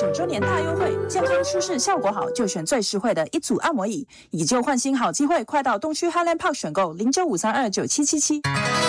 周年大优惠，健康舒适效果好，就选最实惠的一组按摩椅。以旧换新好机会，快到东区 Highland Park 选购0953297777。